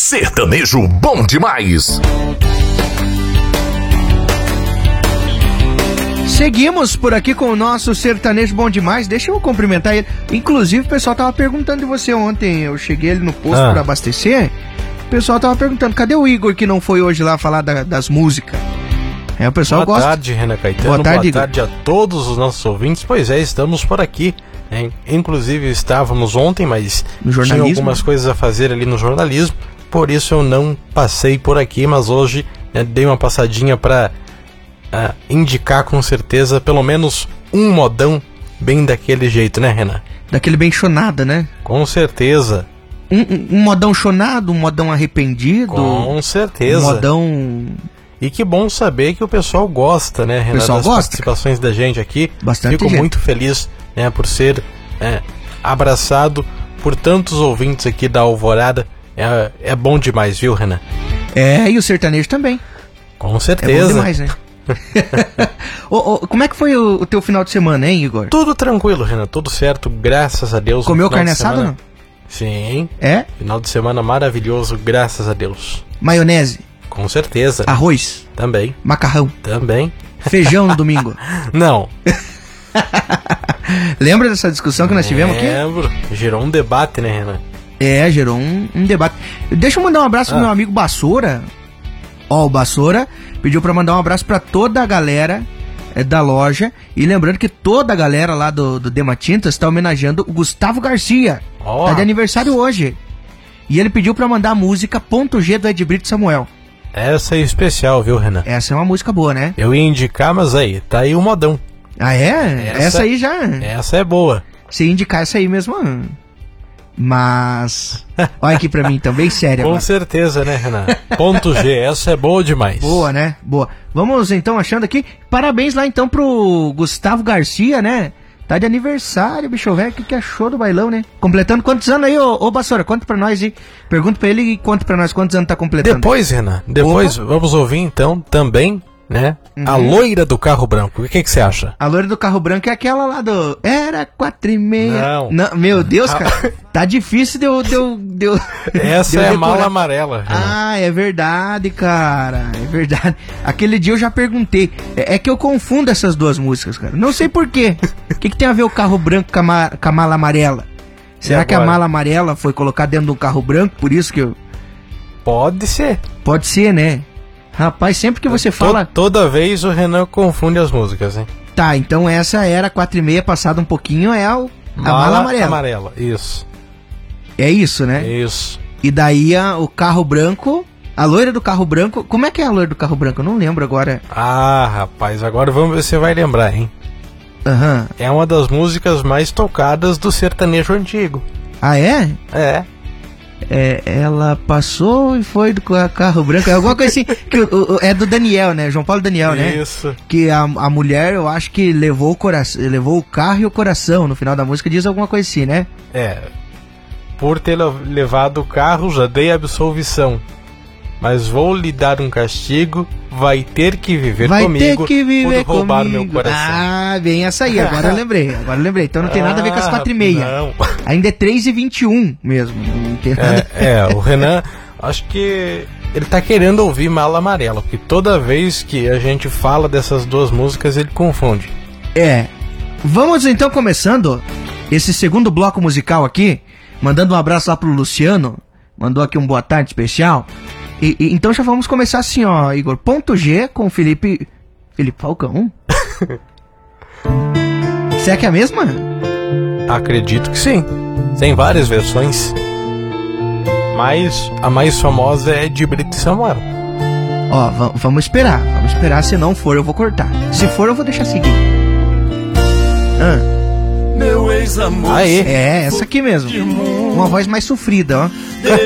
Sertanejo bom demais. Seguimos por aqui com o nosso Sertanejo bom demais. Deixa eu cumprimentar ele. Inclusive, o pessoal tava perguntando de você ontem. Eu cheguei ali no posto pra abastecer. O pessoal tava perguntando, cadê o Igor que não foi hoje lá falar das músicas? O pessoal boa gosta. Boa tarde, Renan Caetano. Boa tarde a todos os nossos ouvintes. Pois é, estamos por aqui. Inclusive estávamos ontem, mas tinha algumas coisas a fazer ali no jornalismo. Por isso eu não passei por aqui, mas hoje dei uma passadinha para indicar com certeza pelo menos um modão bem daquele jeito, né, Renan? Daquele bem chonado, né? Com certeza. Um modão chonado, um modão arrependido. Com certeza. Um modão... E que bom saber que o pessoal gosta, né, Renan? O pessoal das gosta, participações da gente aqui. Bastante Fico gente. muito feliz, né, por ser abraçado por tantos ouvintes aqui da Alvorada. É bom demais, viu, Renan? E o sertanejo também. Com certeza. É bom demais, né? Como é que foi o teu final de semana, hein, Igor? Tudo tranquilo, Renan, tudo certo, graças a Deus. Comeu carne assada ou não? Sim. Final de semana maravilhoso, graças a Deus. Maionese? Com certeza. Arroz? Também. Macarrão? Também. Feijão no domingo? Não. Lembra dessa discussão que nós tivemos aqui? Lembro. Gerou um debate, né, Renan? Gerou um debate. Deixa eu mandar um abraço pro meu amigo Bassoura. O Bassoura pediu pra mandar um abraço pra toda a galera da loja. E lembrando que toda a galera lá do Dema Tintas tá homenageando o Gustavo Garcia. Tá de aniversário hoje. E ele pediu pra mandar a música Ponto G do Ed Brito Samuel. Essa é especial, viu, Renan? Essa é uma música boa, né? Eu ia indicar, mas aí, tá aí o modão. Ah, é? Essa aí já... Essa é boa. Se indicar essa aí mesmo... Mas... Olha aqui pra mim, também séria. Com certeza, né, Renan? Ponto G, essa é boa demais. Boa, né? Boa. Vamos então achando aqui. Parabéns lá então pro Gustavo Garcia, né? Tá de aniversário, bicho velho. O que achou do bailão, né? Completando quantos anos aí, ô Bassoura? Conta pra nós aí. Pergunta pra ele e conta pra nós quantos anos tá completando. Depois, Renan, vamos ouvir então também, né? A loira do carro branco. O que você acha? A loira do carro branco é aquela lá do... Era 4h30. Não, meu Deus, cara. Tá difícil de eu Essa é a Mala Amarela, Renan. É verdade, cara. É verdade. Aquele dia eu já perguntei. É que eu confundo essas duas músicas, cara. Não sei por quê. O que tem a ver o carro branco com a mala amarela? Será que a mala amarela foi colocada dentro do carro branco? Por isso que eu... Pode ser. Pode ser, né? Rapaz, sempre que você fala... Toda vez o Renan confunde as músicas, hein? Tá, então essa era 4h30, passado um pouquinho, a Mala Amarela. Isso. É isso, né? Isso. E daí o carro branco... A loira do carro branco... Como é que é a loira do carro branco? Eu não lembro agora. Rapaz, agora vamos ver se você vai lembrar, hein? É uma das músicas mais tocadas do sertanejo antigo. Ah, é? Ela passou e foi do carro branco. É alguma coisa assim. É do Daniel, né? João Paulo Daniel, né? Isso. Que a mulher, eu acho que levou o carro e o coração. No final da música diz alguma coisa assim, né? Por ter levado o carro, já dei absolvição. Mas vou lhe dar um castigo. Vai ter que viver comigo. Ter que viver por roubar comigo. meu coração. Bem essa aí. Agora eu lembrei. Então não tem nada a ver com as 4h30. Não. Ainda é 3h21 mesmo. Não tem nada. O Renan, acho que ele tá querendo ouvir Mala Amarela. Porque toda vez que a gente fala dessas duas músicas, ele confunde. Vamos então começando esse segundo bloco musical aqui. Mandando um abraço lá pro Luciano. Mandou aqui um boa tarde especial. Então já vamos começar assim, ó, Igor. Ponto G com Felipe Falcão. Será que é a mesma? Acredito que sim. Tem várias versões. Mas a mais famosa é de Brito e Samuel. Vamos esperar. Se não for, eu vou cortar. Se for, eu vou deixar seguir. Meu ex-amor. Essa aqui mesmo. Uma voz mais sofrida, ó.